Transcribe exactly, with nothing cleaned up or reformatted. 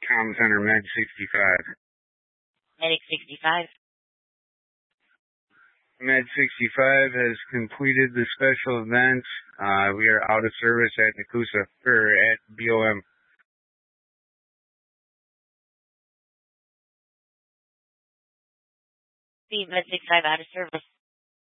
Com Center Med sixty-five. Medic sixty-five. Med sixty-five has completed the special event. Uh, we are out of service at Nakusa, or at B O M. Med sixty-five out of service.